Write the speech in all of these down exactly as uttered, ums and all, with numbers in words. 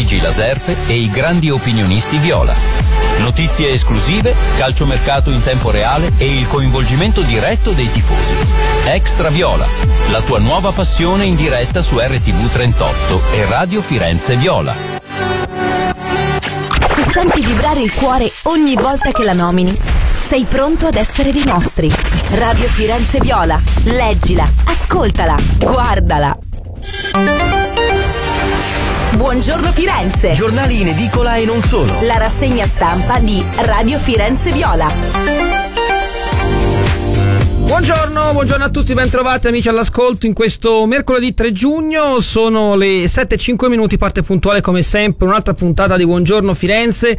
Luigi La Serpe e i grandi opinionisti viola. Notizie esclusive, calciomercato in tempo reale e il coinvolgimento diretto dei tifosi. Extra Viola, la tua nuova passione in diretta su R T V trentotto e Radio Firenze Viola. Se senti vibrare il cuore ogni volta che la nomini, sei pronto ad essere dei nostri. Radio Firenze Viola, leggila, ascoltala, guardala. Buongiorno Firenze. Giornali in edicola e non solo. La rassegna stampa di Radio Firenze Viola. Buongiorno, buongiorno a tutti, ben trovati amici all'ascolto in questo mercoledì tre giugno. Sono le sette e cinque minuti, parte puntuale come sempre, un'altra puntata di Buongiorno Firenze,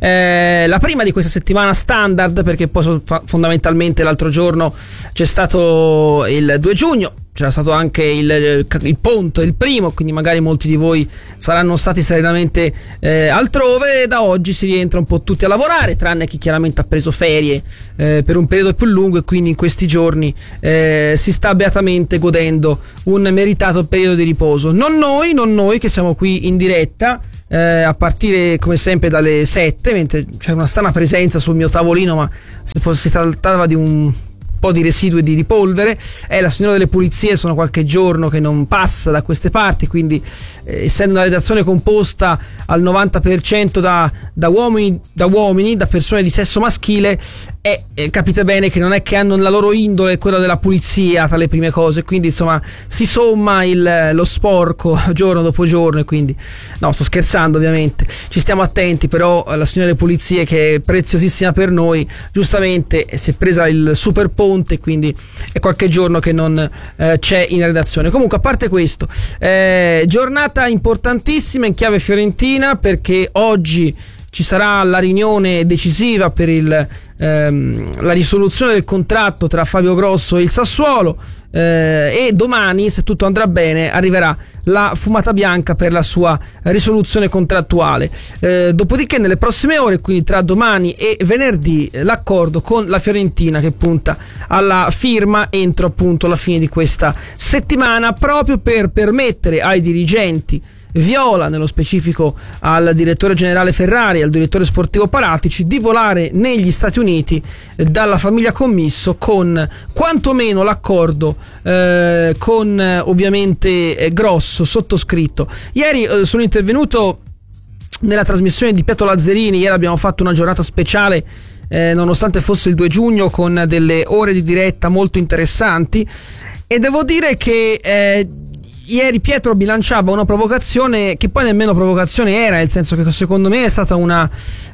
eh, la prima di questa settimana standard, perché poi fondamentalmente l'altro giorno c'è stato il due giugno. C'era stato anche il, il ponte, il primo, quindi magari molti di voi saranno stati serenamente eh, altrove. Da oggi si rientra un po' tutti a lavorare, tranne chi chiaramente ha preso ferie eh, per un periodo più lungo, e quindi in questi giorni eh, si sta beatamente godendo un meritato periodo di riposo. Non noi, non noi che siamo qui in diretta, Eh, a partire come sempre dalle sette, mentre c'è una strana presenza sul mio tavolino, ma se fosse, si trattava di un po' di residui di, di polvere. È la signora delle pulizie, sono qualche giorno che non passa da queste parti, quindi eh, essendo una redazione composta al novanta per cento da, da uomini da uomini da persone di sesso maschile, eh, eh, capite bene che non è che hanno la loro indole quella della pulizia tra le prime cose, quindi insomma si somma il, lo sporco giorno dopo giorno, e quindi no, sto scherzando ovviamente, ci stiamo attenti, però la signora delle pulizie, che è preziosissima per noi, giustamente si è presa il super ponte, quindi è qualche giorno che non eh, c'è in redazione. Comunque, a parte questo, eh, giornata importantissima in chiave fiorentina, perché oggi ci sarà la riunione decisiva per il, ehm, la risoluzione del contratto tra Fabio Grosso e il Sassuolo, eh, e domani, se tutto andrà bene, arriverà la fumata bianca per la sua risoluzione contrattuale. Eh, dopodiché nelle prossime ore, quindi tra domani e venerdì, l'accordo con la Fiorentina che punta alla firma entro appunto la fine di questa settimana, proprio per permettere ai dirigenti viola, nello specifico al direttore generale Ferrari e al direttore sportivo Paratici, di volare negli Stati Uniti dalla famiglia Commisso con quantomeno l'accordo eh, con eh, ovviamente eh, Grosso sottoscritto. Ieri eh, sono intervenuto nella trasmissione di Pietro Lazzarini. Ieri abbiamo fatto una giornata speciale, eh, nonostante fosse il due giugno, con delle ore di diretta molto interessanti, e devo dire che eh, ieri Pietro bilanciava una provocazione che poi nemmeno provocazione era, nel senso che secondo me è stata una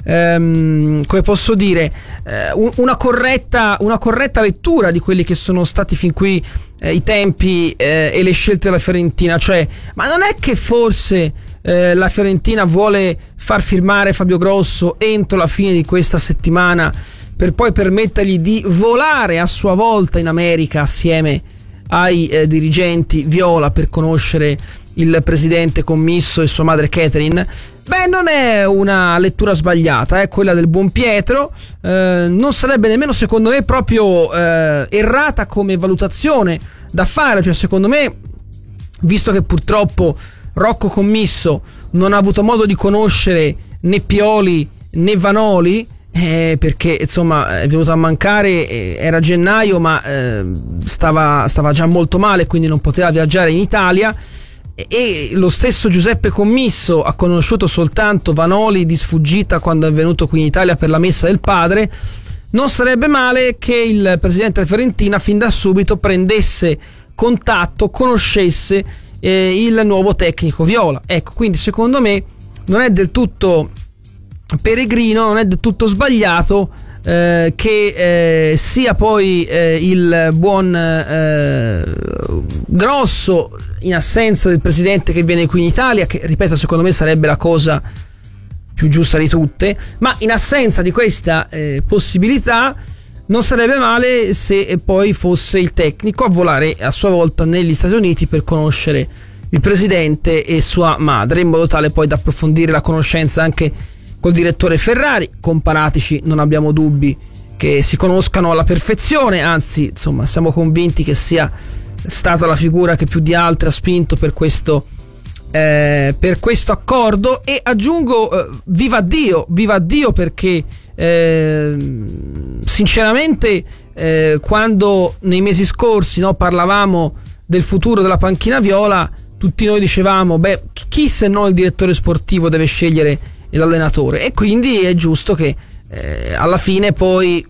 ehm, come posso dire eh, una corretta una corretta lettura di quelli che sono stati fin qui eh, i tempi eh, e le scelte della Fiorentina. Cioè, ma non è che forse eh, la Fiorentina vuole far firmare Fabio Grosso entro la fine di questa settimana, per poi permettergli di volare a sua volta in America assieme ai eh, dirigenti viola per conoscere il presidente Commisso e sua madre Catherine? Beh, non è una lettura sbagliata, è eh, quella del buon Pietro. Eh, non sarebbe nemmeno, secondo me, proprio eh, errata come valutazione da fare. Cioè, secondo me, visto che purtroppo Rocco Commisso non ha avuto modo di conoscere né Pioli né Vanoli, Eh, perché insomma è venuto a mancare, eh, era gennaio, ma eh, stava, stava già molto male, quindi non poteva viaggiare in Italia, e, e lo stesso Giuseppe Commisso ha conosciuto soltanto Vanoli di sfuggita quando è venuto qui in Italia per la messa del padre. Non sarebbe male che il presidente della Fiorentina fin da subito prendesse contatto, conoscesse eh, il nuovo tecnico viola. Ecco, quindi secondo me non è del tutto peregrino, non è del tutto sbagliato eh, che eh, sia poi eh, il buon eh, Grosso, in assenza del presidente che viene qui in Italia, che ripeto secondo me sarebbe la cosa più giusta di tutte, ma in assenza di questa eh, possibilità non sarebbe male se poi fosse il tecnico a volare a sua volta negli Stati Uniti per conoscere il presidente e sua madre, in modo tale poi da approfondire la conoscenza anche col direttore Ferrari. Con Paratici non abbiamo dubbi che si conoscano alla perfezione, anzi insomma siamo convinti che sia stata la figura che più di altre ha spinto per questo eh, per questo accordo, e aggiungo eh, viva Dio, viva Dio perché eh, sinceramente eh, quando nei mesi scorsi, no, parlavamo del futuro della panchina viola, tutti noi dicevamo beh, chi se non il direttore sportivo deve scegliere l'allenatore, e quindi è giusto che eh, alla fine poi,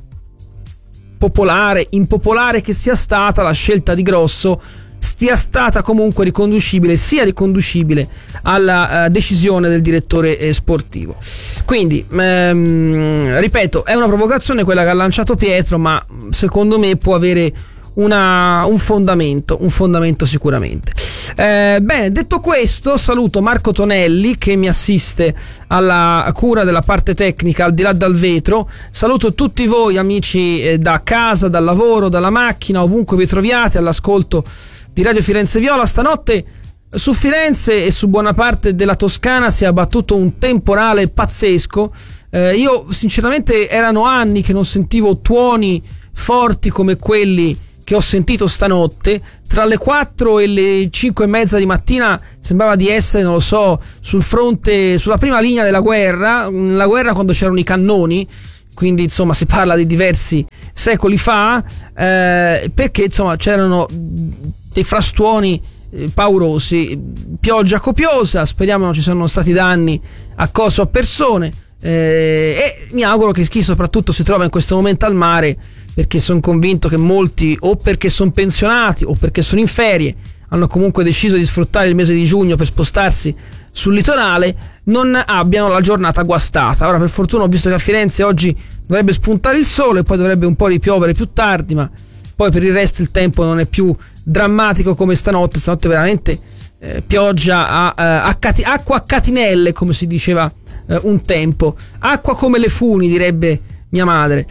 popolare, impopolare che sia stata la scelta di Grosso, sia stata comunque riconducibile, sia riconducibile alla uh, decisione del direttore eh, sportivo. Quindi, ehm, ripeto, è una provocazione quella che ha lanciato Pietro, ma secondo me può avere una, un fondamento, un fondamento sicuramente. Eh, bene, detto questo, saluto Marco Tonelli che mi assiste alla cura della parte tecnica al di là dal vetro. Saluto tutti voi amici eh, da casa, dal lavoro, dalla macchina, ovunque vi troviate all'ascolto di Radio Firenze Viola. Stanotte su Firenze e su buona parte della Toscana si è abbattuto un temporale pazzesco. Eh, io sinceramente erano anni che non sentivo tuoni forti come quelli che ho sentito stanotte. Tra le quattro e le cinque e mezza di mattina sembrava di essere, non lo so, sul fronte, sulla prima linea della guerra, la guerra quando c'erano i cannoni, quindi insomma si parla di diversi secoli fa, eh, perché insomma c'erano dei frastuoni eh, paurosi, pioggia copiosa, speriamo non ci siano stati danni a cose o a persone, eh, e mi auguro che chi soprattutto si trova in questo momento al mare, perché sono convinto che molti, o perché sono pensionati o perché sono in ferie, hanno comunque deciso di sfruttare il mese di giugno per spostarsi sul litorale, non abbiano la giornata guastata. Ora per fortuna ho visto che a Firenze oggi dovrebbe spuntare il sole, poi dovrebbe un po' ripiovere più tardi, ma poi per il resto il tempo non è più drammatico come stanotte. Stanotte veramente eh, pioggia a, a, a cati- acqua a catinelle, come si diceva eh, un tempo, acqua come le funi, direbbe mia madre.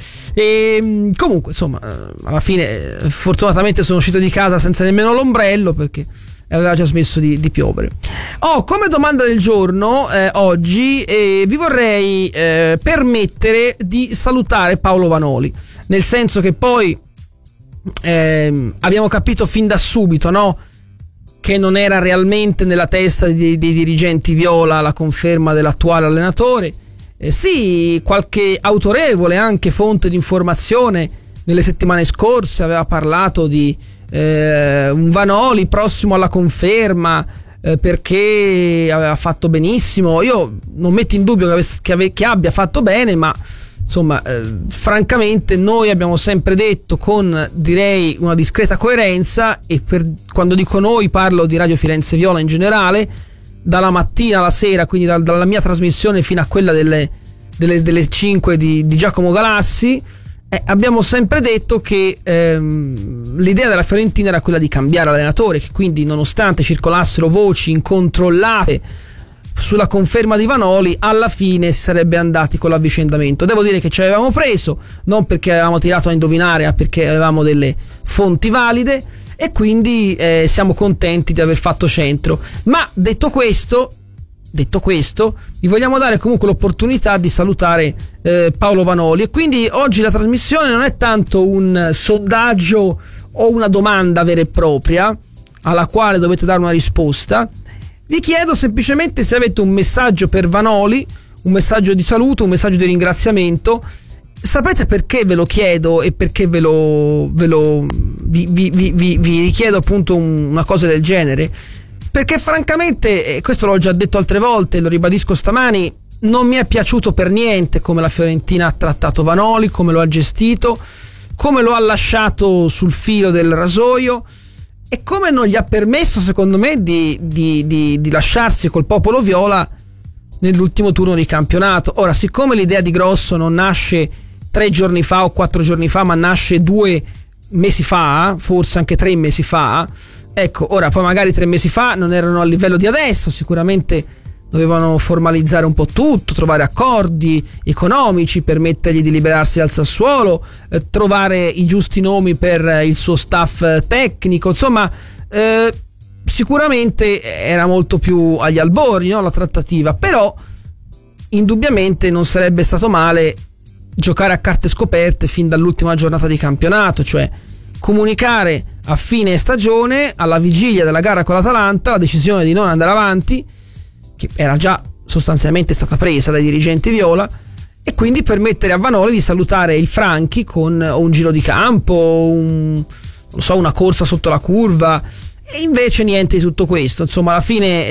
E comunque insomma alla fine fortunatamente sono uscito di casa senza nemmeno l'ombrello, perché aveva già smesso di, di piovere. Oh, come domanda del giorno eh, oggi eh, vi vorrei eh, permettere di salutare Paolo Vanoli, nel senso che poi eh, abbiamo capito fin da subito, no, che non era realmente nella testa dei, dei dirigenti viola la conferma dell'attuale allenatore. Eh, sì, qualche autorevole anche fonte di informazione nelle settimane scorse aveva parlato di eh, un Vanoli prossimo alla conferma, eh, perché aveva fatto benissimo. Io non metto in dubbio che, ave- che, ave- che abbia fatto bene, ma insomma eh, francamente noi abbiamo sempre detto, con direi una discreta coerenza, e per, quando dico noi parlo di Radio Firenze Viola in generale, dalla mattina alla sera, quindi da, dalla mia trasmissione fino a quella delle, delle, delle cinque di, di Giacomo Galassi, eh, abbiamo sempre detto che ehm, l'idea della Fiorentina era quella di cambiare allenatore, che quindi nonostante circolassero voci incontrollate sulla conferma di Vanoli, alla fine si sarebbe andati con l'avvicendamento. Devo dire che ci avevamo preso, non perché avevamo tirato a indovinare, ma perché avevamo delle fonti valide, e quindi eh, siamo contenti di aver fatto centro. Ma detto questo, detto questo, vi vogliamo dare comunque l'opportunità di salutare eh, Paolo Vanoli, e quindi oggi la trasmissione non è tanto un sondaggio o una domanda vera e propria alla quale dovete dare una risposta. Vi chiedo semplicemente se avete un messaggio per Vanoli, un messaggio di saluto, un messaggio di ringraziamento. Sapete perché ve lo chiedo e perché ve lo, ve lo vi, vi, vi, vi, vi richiedo appunto un, una cosa del genere? Perché francamente, e questo l'ho già detto altre volte, lo ribadisco stamani, non mi è piaciuto per niente come la Fiorentina ha trattato Vanoli, come lo ha gestito, come lo ha lasciato sul filo del rasoio, e come non gli ha permesso, secondo me, di, di, di, di lasciarsi col popolo viola nell'ultimo turno di campionato. Ora, siccome l'idea di Grosso non nasce tre giorni fa o quattro giorni fa, ma nasce due mesi fa, forse anche tre mesi fa, ecco, ora poi magari tre mesi fa non erano a livello di adesso, sicuramente dovevano formalizzare un po' tutto, trovare accordi economici, permettergli di liberarsi dal Sassuolo, eh, trovare i giusti nomi per il suo staff tecnico, insomma eh, sicuramente era molto più agli albori, no, la trattativa, però indubbiamente non sarebbe stato male giocare a carte scoperte fin dall'ultima giornata di campionato, cioè comunicare a fine stagione, alla vigilia della gara con l'Atalanta, la decisione di non andare avanti, che era già sostanzialmente stata presa dai dirigenti viola, e quindi permettere a Vanoli di salutare il Franchi con un giro di campo, un, non so, una corsa sotto la curva, e invece niente di tutto questo. Insomma, alla fine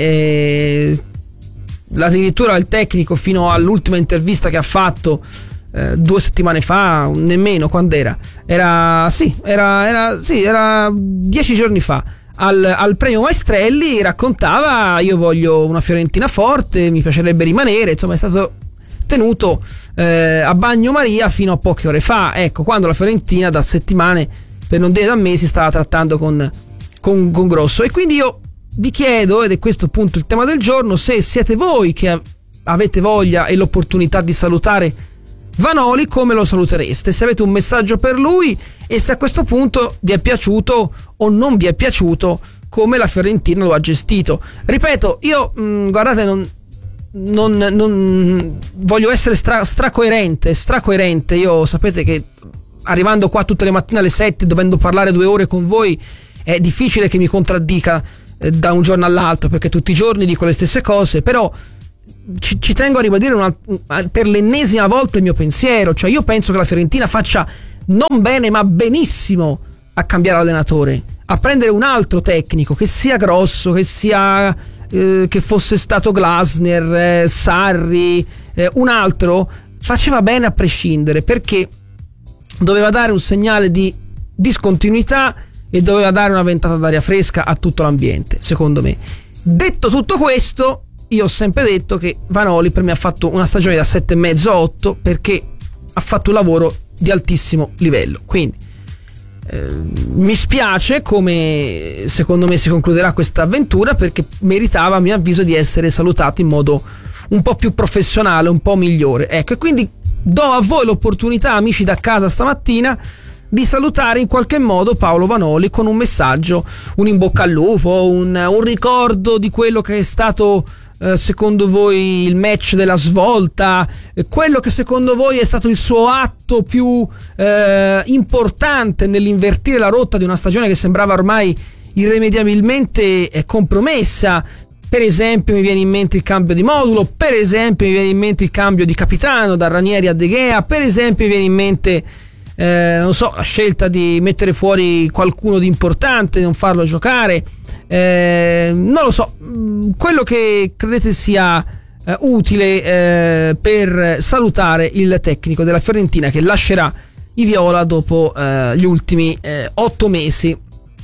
eh, addirittura il tecnico, fino all'ultima intervista che ha fatto eh, due settimane fa, nemmeno, quando era? Era sì, era, era sì, era dieci giorni fa. Al, al premio Maestrelli raccontava: io voglio una Fiorentina forte, mi piacerebbe rimanere. Insomma, è stato tenuto eh, a bagnomaria fino a poche ore fa, ecco, quando la Fiorentina da settimane, per non dire da mesi, stava trattando con, con, con Grosso. E quindi io vi chiedo, ed è questo appunto il tema del giorno, se siete voi che avete voglia e l'opportunità di salutare Vanoli, come lo salutereste, se avete un messaggio per lui, e se a questo punto vi è piaciuto o non vi è piaciuto come la Fiorentina lo ha gestito. Ripeto, io mh, guardate, non, non, non voglio essere stra, stracoerente stracoerente io sapete che arrivando qua tutte le mattine alle sette, dovendo parlare due ore con voi, è difficile che mi contraddica eh, da un giorno all'altro, perché tutti i giorni dico le stesse cose. Però Ci, ci tengo a ribadire una, per l'ennesima volta il mio pensiero, cioè io penso che la Fiorentina faccia non bene ma benissimo a cambiare allenatore, a prendere un altro tecnico, che sia Grosso, che sia eh, che fosse stato Glasner, eh, Sarri, eh, un altro faceva bene a prescindere, perché doveva dare un segnale di discontinuità e doveva dare una ventata d'aria fresca a tutto l'ambiente, secondo me. Detto tutto questo, io ho sempre detto che Vanoli per me ha fatto una stagione da sette e mezzo a otto, perché ha fatto un lavoro di altissimo livello. Quindi eh, mi spiace come secondo me si concluderà questa avventura, perché meritava, a mio avviso, di essere salutato in modo un po' più professionale, un po' migliore. Ecco, e quindi do a voi l'opportunità, amici da casa, stamattina, di salutare in qualche modo Paolo Vanoli con un messaggio, un in bocca al lupo, un, un ricordo di quello che è stato secondo voi il match della svolta, quello che secondo voi è stato il suo atto più eh, importante nell'invertire la rotta di una stagione che sembrava ormai irrimediabilmente eh, compromessa. Per esempio mi viene in mente il cambio di modulo, per esempio mi viene in mente il cambio di capitano da Ranieri a De Gea, per esempio mi viene in mente eh, non so, la scelta di mettere fuori qualcuno di importante, non farlo giocare. Eh, non lo so, quello che credete sia eh, utile eh, per salutare il tecnico della Fiorentina, che lascerà i viola dopo eh, gli ultimi eh, otto mesi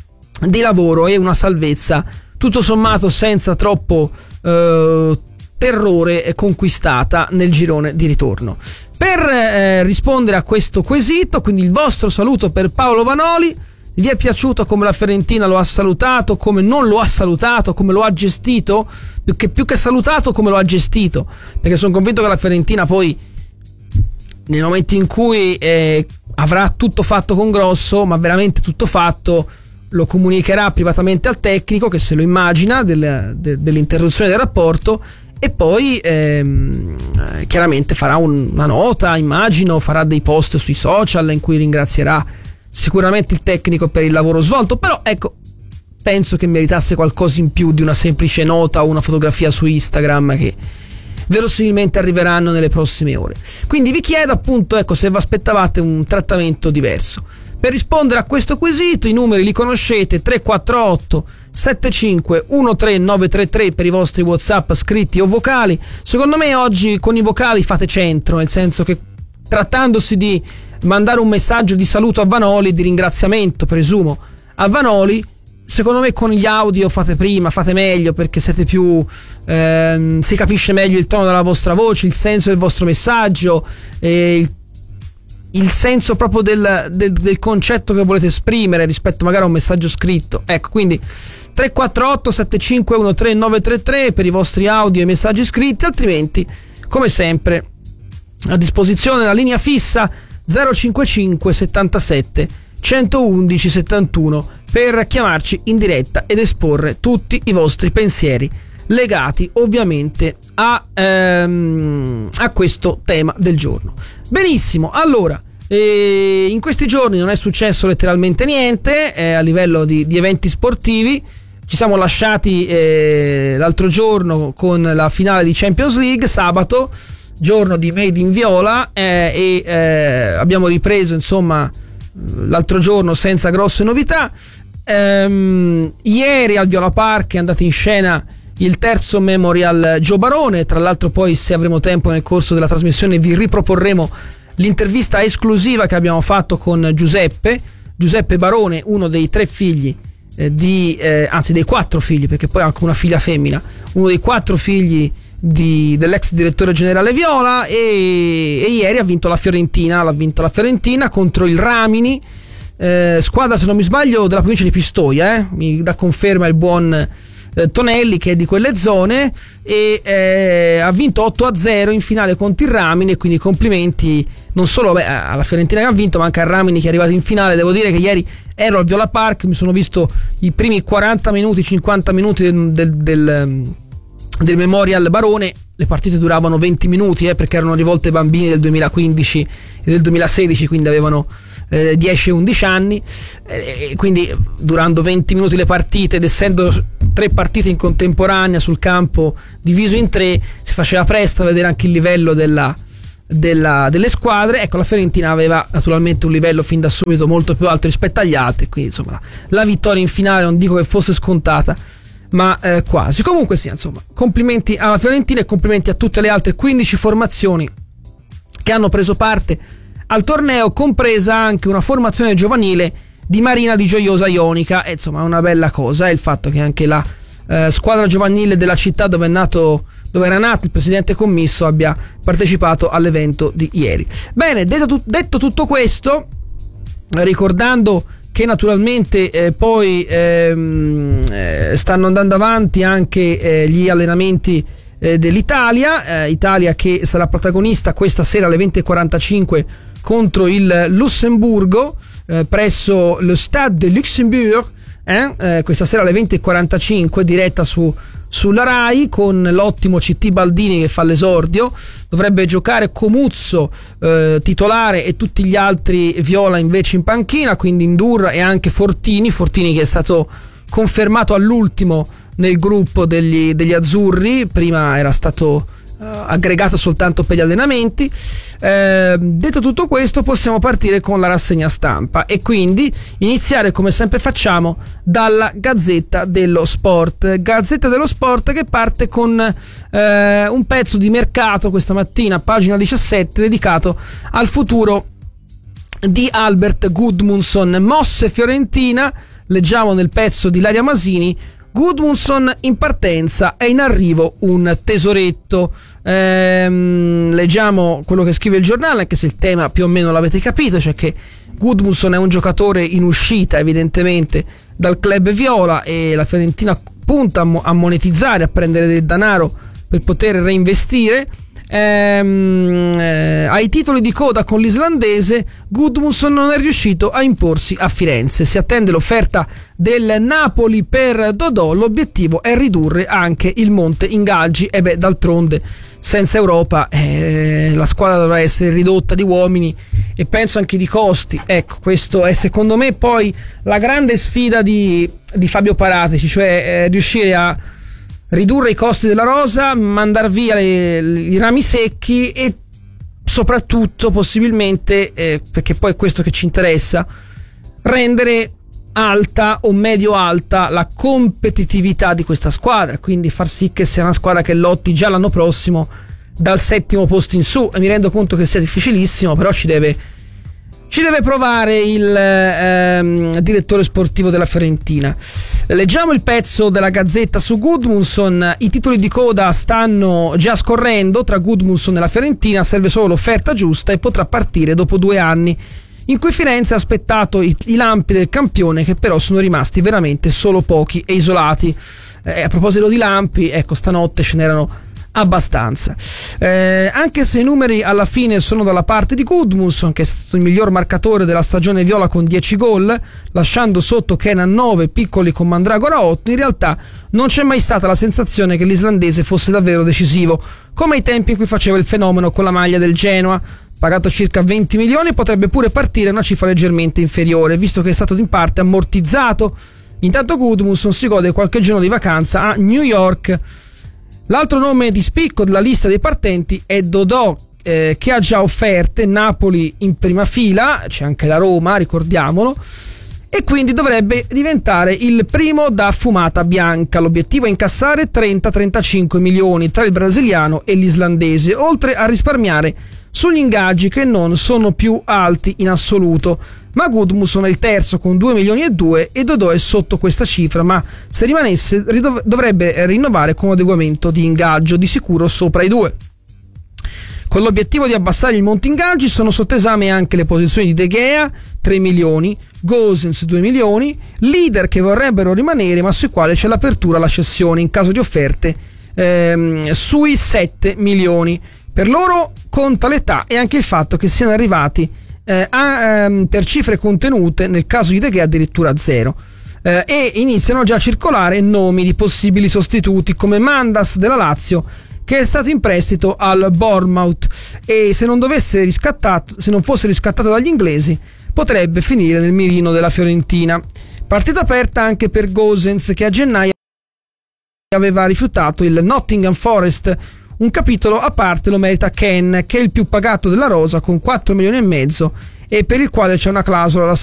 di lavoro e una salvezza tutto sommato senza troppo eh, terrore conquistata nel girone di ritorno. Per eh, rispondere a questo quesito, quindi il vostro saluto per Paolo Vanoli: vi è piaciuto come la Fiorentina lo ha salutato, come non lo ha salutato, come lo ha gestito? Più che, più che salutato, come lo ha gestito, perché sono convinto che la Fiorentina poi, nel momento in cui eh, avrà tutto fatto con Grosso, ma veramente tutto fatto, lo comunicherà privatamente al tecnico, che se lo immagina del, de, dell'interruzione del rapporto, e poi ehm, chiaramente farà un, una nota, immagino, farà dei post sui social in cui ringrazierà sicuramente il tecnico per il lavoro svolto. Però ecco, penso che meritasse qualcosa in più di una semplice nota o una fotografia su Instagram, che verosimilmente arriveranno nelle prossime ore. Quindi vi chiedo appunto, ecco, se vi aspettavate un trattamento diverso. Per rispondere a questo quesito i numeri li conoscete: tre quattro otto sette cinque uno tre nove tre tre per i vostri WhatsApp scritti o vocali. Secondo me oggi con i vocali fate centro, nel senso che, trattandosi di mandare un messaggio di saluto a Vanoli, di ringraziamento presumo a Vanoli, secondo me con gli audio fate prima, fate meglio, perché siete più ehm, si capisce meglio il tono della vostra voce, il senso del vostro messaggio, eh, il, il senso proprio del, del, del concetto che volete esprimere rispetto magari a un messaggio scritto. Ecco, quindi tre quattro otto sette cinque uno tre nove tre tre per i vostri audio e messaggi scritti. Altrimenti, come sempre, a disposizione la linea fissa zero cinquantacinque settantasette centoundici settantuno per chiamarci in diretta ed esporre tutti i vostri pensieri legati ovviamente a, ehm, a questo tema del giorno. Benissimo, allora E in questi giorni non è successo letteralmente niente eh, a livello di, di eventi sportivi. Ci siamo lasciati eh, l'altro giorno con la finale di Champions League, sabato, giorno di Made in Viola, eh, e eh, abbiamo ripreso insomma l'altro giorno senza grosse novità. Ehm, ieri al Viola Park è andato in scena il terzo Memorial Gio Barone. Tra l'altro poi, se avremo tempo nel corso della trasmissione, vi riproporremo l'intervista esclusiva che abbiamo fatto con Giuseppe Giuseppe Barone, uno dei tre figli eh, di eh, anzi dei quattro figli, perché poi ha anche una figlia femmina, uno dei quattro figli di, dell'ex direttore generale Viola, e, e ieri ha vinto la Fiorentina l'ha vinto la Fiorentina contro il Ramini, eh, squadra, se non mi sbaglio, della provincia di Pistoia, eh? Mi dà conferma il buon eh, Tonelli, che è di quelle zone, e eh, ha vinto otto a zero in finale contro il Ramini, e quindi complimenti non solo beh, alla Fiorentina che ha vinto, ma anche al Ramini che è arrivato in finale. Devo dire che ieri ero al Viola Park, mi sono visto i primi quaranta minuti, cinquanta minuti del, del, del, del Memorial Barone. Le partite duravano venti minuti eh, perché erano rivolte ai bambini del duemilaquindici e del duemilasedici, quindi avevano eh, dieci e undici anni, eh, quindi durando venti minuti le partite, ed essendo tre partite in contemporanea sul campo diviso in tre, si faceva presto a vedere anche il livello della Della, delle squadre. Ecco, la Fiorentina aveva naturalmente un livello fin da subito molto più alto rispetto agli altri, quindi insomma la vittoria in finale non dico che fosse scontata, ma eh, quasi. Comunque sia, insomma, complimenti alla Fiorentina e complimenti a tutte le altre quindici formazioni che hanno preso parte al torneo, compresa anche una formazione giovanile di Marina di Gioiosa Ionica. E insomma è una bella cosa eh, il fatto che anche la eh, squadra giovanile della città dove è nato dove era nato il presidente commisso abbia partecipato all'evento di ieri. Bene, detto, detto tutto questo, ricordando che naturalmente eh, poi ehm, eh, stanno andando avanti anche eh, gli allenamenti eh, dell'Italia, eh, Italia che sarà protagonista questa sera alle venti e quarantacinque contro il Lussemburgo eh, presso lo Stade de Luxembourg, eh? Eh, questa sera alle venti e quarantacinque, diretta su sulla Rai, con l'ottimo C T Baldini che fa l'esordio. Dovrebbe giocare Comuzzo eh, titolare e tutti gli altri Viola invece in panchina, quindi Indurra e anche Fortini Fortini che è stato confermato all'ultimo nel gruppo degli, degli azzurri, prima era stato Uh, aggregato soltanto per gli allenamenti. Eh, detto tutto questo, possiamo partire con la rassegna stampa e quindi iniziare, come sempre facciamo, dalla Gazzetta dello Sport. Gazzetta dello Sport che parte con eh, un pezzo di mercato questa mattina, pagina diciassette, dedicato al futuro di Albert Gudmundsson. Mosse Fiorentina, leggiamo nel pezzo di Ilaria Masini. Gudmundsson in partenza, è in arrivo un tesoretto. Ehm, leggiamo quello che scrive il giornale, anche se il tema più o meno l'avete capito, cioè che Gudmundsson è un giocatore in uscita evidentemente dal club viola e la Fiorentina punta a monetizzare, a prendere del denaro per poter reinvestire. Ehm, eh, ai titoli di coda con l'islandese, Gudmundsson non è riuscito a imporsi a Firenze. Si attende l'offerta del Napoli per Dodò, l'obiettivo è ridurre anche il monte ingaggi, e beh, d'altronde senza Europa eh, la squadra dovrà essere ridotta di uomini e penso anche di costi. Ecco, questo è secondo me poi la grande sfida di, di Fabio Paratici, cioè eh, riuscire a ridurre i costi della rosa, mandar via le, i rami secchi e soprattutto possibilmente, eh, perché poi è questo che ci interessa, rendere alta o medio alta la competitività di questa squadra, quindi far sì che sia una squadra che lotti già l'anno prossimo dal settimo posto in su. E mi rendo conto che sia difficilissimo, però ci deve ci deve provare il ehm, direttore sportivo della Fiorentina. Leggiamo il pezzo della Gazzetta su Gudmundsson. I titoli di coda stanno già scorrendo tra Gudmundsson e la Fiorentina, serve solo l'offerta giusta e potrà partire dopo due anni in cui Firenze ha aspettato i, i lampi del campione, che però sono rimasti veramente solo pochi e isolati. Eh, a proposito di lampi, ecco, stanotte ce n'erano abbastanza. Eh, anche se i numeri alla fine sono dalla parte di Gudmundsson, che è stato il miglior marcatore della stagione viola con dieci gol, lasciando sotto Kenan nove, Piccoli con Mandragora otto, in realtà non c'è mai stata la sensazione che l'islandese fosse davvero decisivo, come ai tempi in cui faceva il fenomeno con la maglia del Genoa. pagato circa venti milioni, potrebbe pure partire a una cifra leggermente inferiore, visto che è stato in parte ammortizzato. Intanto Gudmundsson si gode qualche giorno di vacanza a New York. L'altro nome di spicco della lista dei partenti è Dodò, eh, che ha già offerte, Napoli in prima fila, c'è anche la Roma, ricordiamolo, e quindi dovrebbe diventare il primo da fumata bianca. L'obiettivo è incassare trenta trentacinque milioni tra il brasiliano e l'islandese, oltre a risparmiare sugli ingaggi che non sono più alti in assoluto. Ma Gudmundsson è il terzo con due milioni e due e Dodò è sotto questa cifra, ma se rimanesse ridov- dovrebbe rinnovare con adeguamento di ingaggio, di sicuro sopra i due. Con l'obiettivo di abbassare il monte ingaggi sono sotto esame anche le posizioni di De Gea, tre milioni, Gosens due milioni, leader che vorrebbero rimanere ma sui quali c'è l'apertura alla cessione in caso di offerte ehm, sui sette milioni. Per loro conta l'età e anche il fatto che siano arrivati eh, a, ehm, per cifre contenute, nel caso di De Gea addirittura zero. Eh, e iniziano già a circolare nomi di possibili sostituti come Mandas della Lazio, che è stato in prestito al Bournemouth e se non dovesse riscattato, se non fosse riscattato dagli inglesi, potrebbe finire nel mirino della Fiorentina. Partita aperta anche per Gosens, che a gennaio aveva rifiutato il Nottingham Forest. Un capitolo a parte lo merita Ken, che è il più pagato della rosa con quattro milioni e mezzo e per il quale c'è una clausola